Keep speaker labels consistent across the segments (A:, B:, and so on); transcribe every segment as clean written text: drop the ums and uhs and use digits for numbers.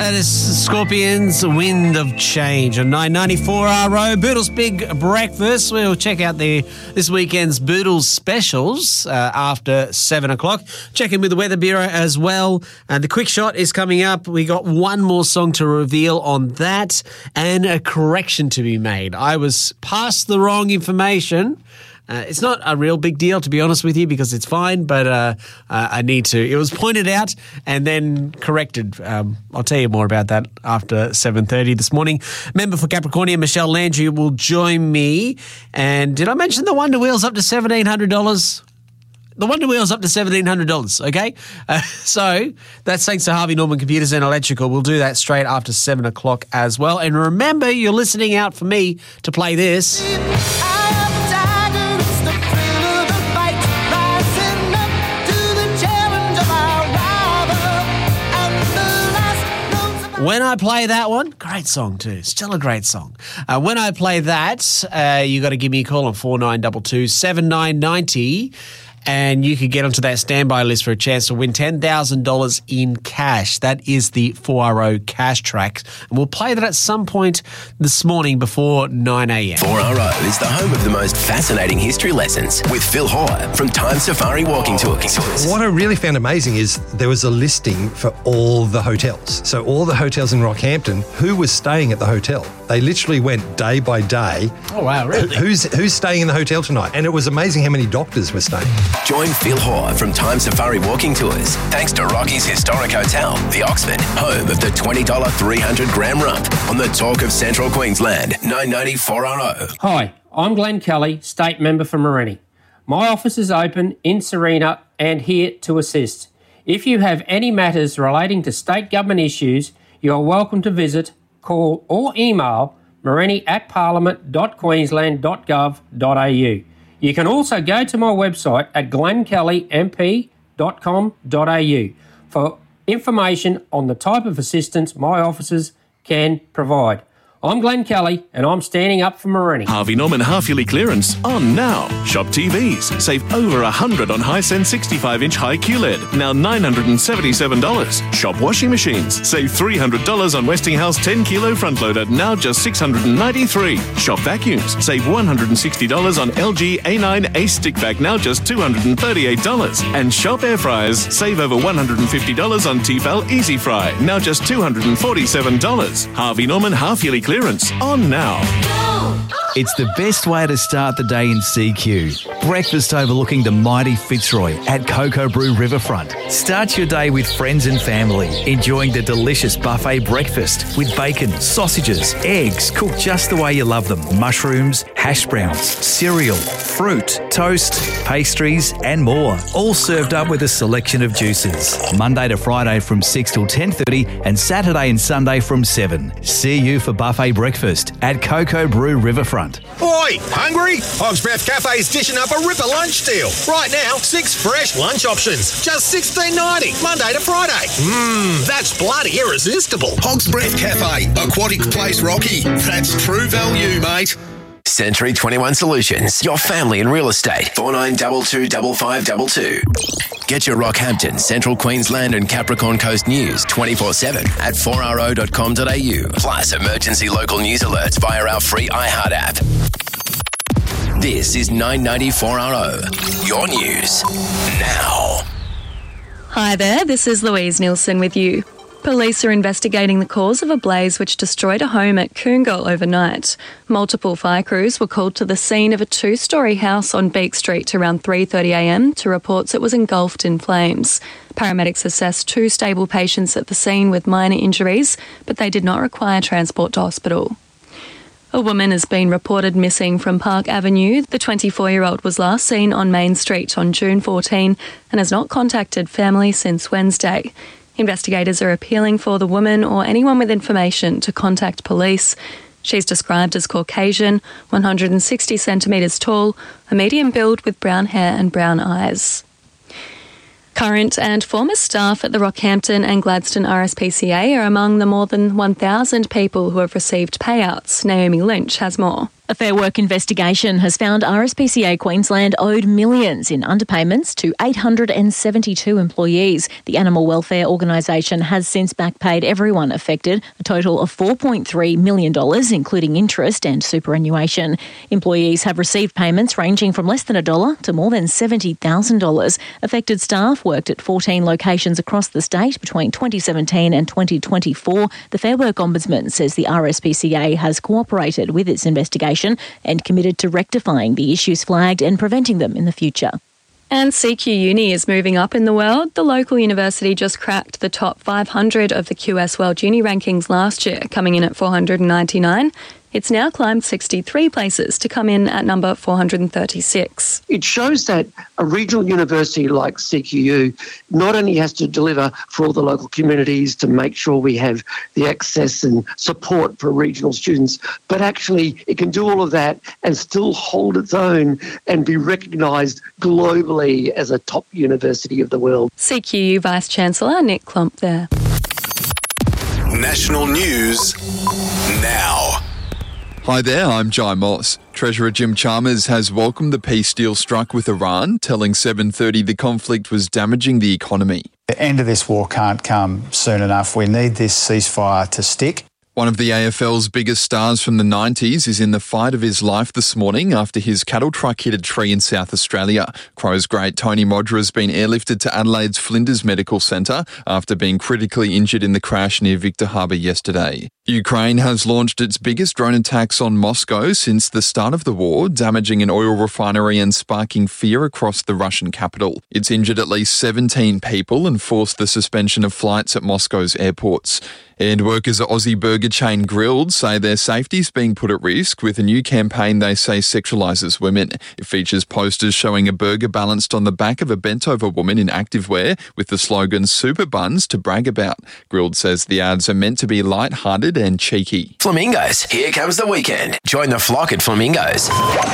A: That is Scorpions, Wind of Change on 994 RO. Boodle's Big Breakfast. We'll check out this weekend's Boodle's specials after 7 o'clock. Check in with the Weather Bureau as well. The Quick Shot is coming up. We got one more song to reveal on that and a correction to be made. I was passed the wrong information. It's not a real big deal, to be honest with you, because it's fine, but I need to. It was pointed out and then corrected. I'll tell you more about that after 7:30 this morning. Member for Capricornia, Michelle Landry, will join me. And did I mention the Wonder Wheel's up to $1,700? The Wonder Wheel's up to $1,700, okay? So that's thanks to Harvey Norman Computers and Electrical. We'll do that straight after 7 o'clock as well. And remember, you're listening out for me to play this. When I play that one, great song too, still a great song. When I play that, you got to give me a call on 4922 7990. And you could get onto that standby list for a chance to win $10,000 in cash. That is the 4RO Cash Track. And we'll play that at some point this morning before 9 a.m.
B: 4RO is the home of the most fascinating history lessons with Phil Hoare from Time Safari Walking Tours.
C: What I really found amazing is there was a listing for all the hotels. So all the hotels in Rockhampton, who was staying at the hotel? They literally went day by day.
A: Oh, wow, really?
C: Who's staying in the hotel tonight? And it was amazing how many doctors were staying.
B: Join Phil Hoare from Time Safari Walking Tours thanks to Rocky's Historic Hotel, the Oxford, home of the $20 300-gram rump on the Talk of Central Queensland, 994 RO.
D: Hi, I'm Glenn Kelly, State Member for Morenni. My office is open in Serena and here to assist. If you have any matters relating to state government issues, you are welcome to visit, call or email morenni@parliament.queensland.gov.au. You can also go to my website at glennkellymp.com.au for information on the type of assistance my officers can provide. I'm Glenn Kelly and I'm standing up for Morenni.
E: Harvey Norman half-yearly clearance on now. Shop TVs. Save over $100 on Hisense 65-inch high QLED. Now $977. Shop washing machines. Save $300 on Westinghouse 10-kilo front loader. Now just $693. Shop vacuums. Save $160 on LG A9 Ace stick vac. Now just $238. And shop air fryers. Save over $150 on Tefal Easy Fry. Now just $247. Harvey Norman half-yearly clearance on now.
F: It's the best way to start the day in CQ. Breakfast overlooking the mighty Fitzroy at Cocoa Brew Riverfront. Start your day with friends and family, enjoying the delicious buffet breakfast with bacon, sausages, eggs cooked just the way you love them, mushrooms, hash browns, cereal, fruit, toast, pastries and more. All served up with a selection of juices. Monday to Friday from 6 till 10:30 and Saturday and Sunday from 7. See you for buffet breakfast at Cocoa Brew Riverfront.
G: Oi, hungry? Hog's Breath Cafe's dishing up a ripper lunch deal. Right now, 6 fresh lunch options, just $16.90, Monday to Friday. That's bloody irresistible.
H: Hog's Breath Cafe, Aquatic Place Rocky. That's true value, mate.
B: Century 21 Solutions, your family in real estate. 49225522. Get your Rockhampton, Central Queensland and Capricorn Coast news 24/7 at 4ro.com.au. Plus emergency local news alerts via our free iHeart app. This is 994 RO, your news now.
I: Hi there, this is Louise Nielsen with you. Police are investigating the cause of a blaze which destroyed a home at Coongal overnight. Multiple fire crews were called to the scene of a 2-storey house on Beak Street around 3:30am to reports it was engulfed in flames. Paramedics assessed 2 stable patients at the scene with minor injuries, but they did not require transport to hospital. A woman has been reported missing from Park Avenue. The 24-year-old was last seen on Main Street on June 14 and has not contacted family since Wednesday. Investigators are appealing for the woman or anyone with information to contact police. She's described as Caucasian, 160 centimetres tall, a medium build with brown hair and brown eyes. Current and former staff at the Rockhampton and Gladstone RSPCA are among the more than 1,000 people who have received payouts. Naomi Lynch has more.
J: A Fair Work investigation has found RSPCA Queensland owed millions in underpayments to 872 employees. The animal welfare organisation has since backpaid everyone affected, a total of $4.3 million, including interest and superannuation. Employees have received payments ranging from less than $1 to more than $70,000. Affected staff worked at 14 locations across the state between 2017 and 2024. The Fair Work Ombudsman says the RSPCA has cooperated with its investigation and committed to rectifying the issues flagged and preventing them in the future.
I: And CQ Uni is moving up in the world. The local university just cracked the top 500 of the QS World Uni rankings last year, coming in at 499. It's now climbed 63 places to come in at number 436.
K: It shows that a regional university like CQU not only has to deliver for all the local communities to make sure we have the access and support for regional students, but actually it can do all of that and still hold its own and be recognised globally as a top university of the world.
I: CQU Vice-Chancellor Nick Klump there.
H: National news now.
L: Hi there, I'm Jai Moss. Treasurer Jim Chalmers has welcomed the peace deal struck with Iran, telling 730 the conflict was damaging the economy.
M: The end of this war can't come soon enough. We need this ceasefire to stick.
L: One of the AFL's biggest stars from the 90s is in the fight of his life this morning after his cattle truck hit a tree in South Australia. Crows great Tony Modra has been airlifted to Adelaide's Flinders Medical Centre after being critically injured in the crash near Victor Harbour yesterday. Ukraine has launched its biggest drone attacks on Moscow since the start of the war, damaging an oil refinery and sparking fear across the Russian capital. It's injured at least 17 people and forced the suspension of flights at Moscow's airports. And workers at Aussie burger chain Grilled say their safety's being put at risk with a new campaign they say sexualises women. It features posters showing a burger balanced on the back of a bent-over woman in activewear with the slogan "Super Buns to brag about." Grilled says the ads are meant to be light-hearted and cheeky.
B: Flamingos, here comes the weekend. Join the flock at Flamingos.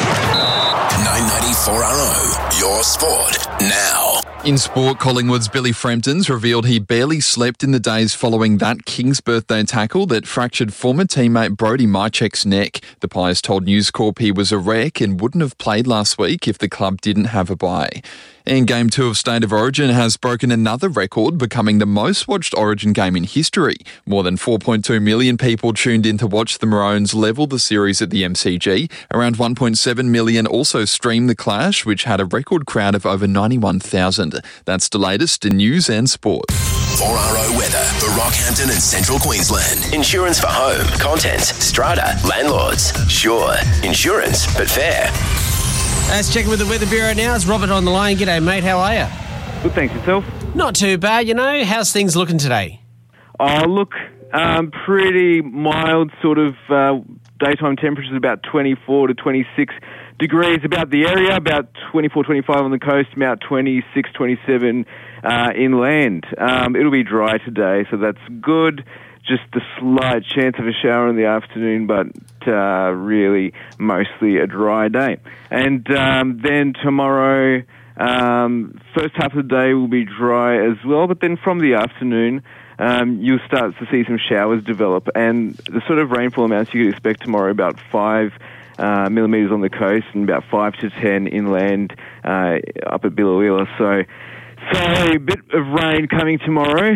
B: 994RO, your sport now.
L: In sport, Collingwood's Billy Frampton's revealed he barely slept in the days following that King's birthday tackle that fractured former teammate Brody Mychek's neck. The Pies told News Corp he was a wreck and wouldn't have played last week if the club didn't have a bye. And Game 2 of State of Origin has broken another record, becoming the most watched Origin game in history. More than 4.2 million people tuned in to watch the Maroons level the series at the MCG. Around 1.7 million also streamed the clash, which had a record crowd of over 91,000. That's the latest in news and sport.
B: 4RO weather for Rockhampton and Central Queensland. Insurance for home, contents, strata, landlords. Sure, insurance, but fair.
A: Let's check with the Weather Bureau now. It's Robert on the line. G'day, mate. How are you?
N: Good, thanks. Yourself?
A: Not too bad, you know. How's things looking today?
N: Oh, look, pretty mild sort of daytime temperatures, about 24 to 26 degrees about the area, about 24, 25 on the coast, about 26, 27 inland. It'll be dry today, so that's good. Just a slight chance of a shower in the afternoon, but really mostly a dry day. And then tomorrow, first half of the day will be dry as well, but then from the afternoon, you'll start to see some showers develop. And the sort of rainfall amounts you could expect tomorrow, about 5 millimetres on the coast and about 5 to 10 inland up at Billawheeler. So a bit of rain coming tomorrow.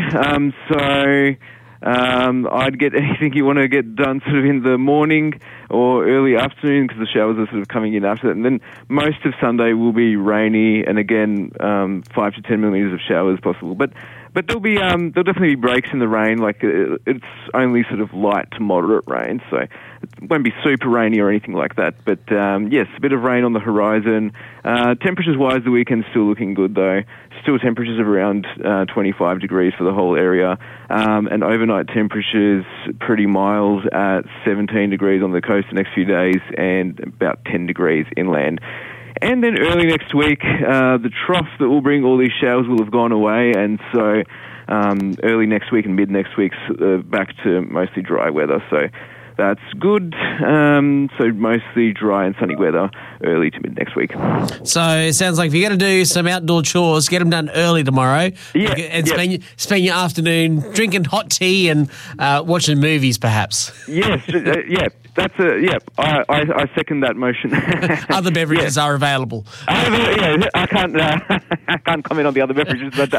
N: I'd get anything you want to get done sort of in the morning or early afternoon because the showers are sort of coming in after that. And then most of Sunday will be rainy and again 5 to 10 millimetres of showers possible. But there'll definitely be breaks in the rain. Like it's only sort of light to moderate rain, so it won't be super rainy or anything like that. But yes, a bit of rain on the horizon. Temperatures-wise, the weekend's still looking good though. Still temperatures of around 25 degrees for the whole area, and overnight temperatures pretty mild at 17 degrees on the coast the next few days and about 10 degrees inland. And then early next week, the trough that will bring all these showers will have gone away, and so early next week and mid next week's back to mostly dry weather. So that's good. So mostly dry and sunny weather early to mid next week.
A: So it sounds like if you're going to do some outdoor chores, get them done early tomorrow.
N: Yeah,
A: and spend your afternoon drinking hot tea and watching movies, perhaps.
N: Yes, that's I second that motion.
A: Other beverages are available.
N: I can't comment on the other beverages, but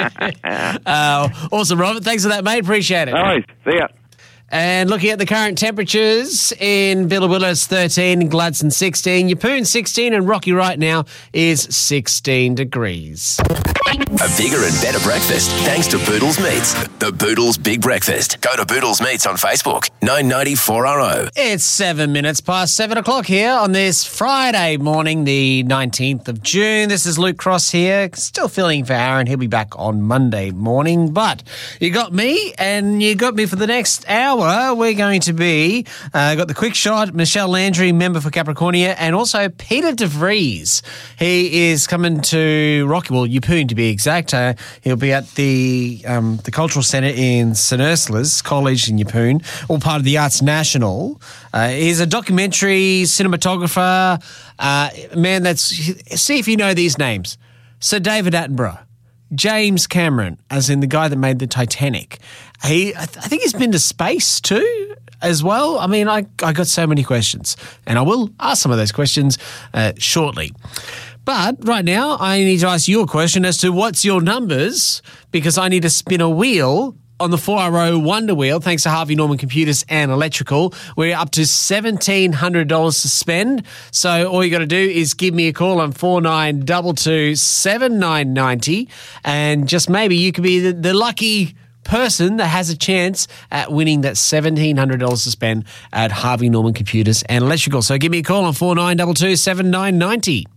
A: awesome, Robert. Thanks for that, mate. Appreciate it.
N: All right, see ya.
A: And looking at the current temperatures in Billabilla, it's 13, Gladstone 16, Yeppoon 16, and Rocky right now is 16 degrees.
B: A bigger and better breakfast thanks to Boodles Meats. The Boodles Big Breakfast. Go to Boodles Meats on Facebook. 990-4RO.
A: It's 7 minutes past 7 o'clock here on this Friday morning, the 19th of June. This is Luke Cross here, still filling for Aaron. He'll be back on Monday morning. But you got me, and you got me for the next hour. We're going to be, got the quick shot, Michelle Landry, member for Capricornia, and also Peter DeVries. He is coming to Rocky, well, Yeppoon to be exact. He'll be at the Cultural Centre in St Ursula's College in Yeppoon, all part of the Arts National. He's a documentary cinematographer, man that's, see if you know these names. Sir David Attenborough, James Cameron, as in the guy that made the Titanic. I think he's been to space too, as well. I mean, I got so many questions, and I will ask some of those questions shortly. But right now, I need to ask you a question as to what's your numbers, because I need to spin a wheel on the 4RO Wonder Wheel, thanks to Harvey Norman Computers and Electrical. We're up to $1,700 to spend. So all you got to do is give me a call on 4922 7990, and just maybe you could be the lucky person that has a chance at winning that $1,700 to spend at Harvey Norman Computers and Electrical. So give me a call on 4922 7990.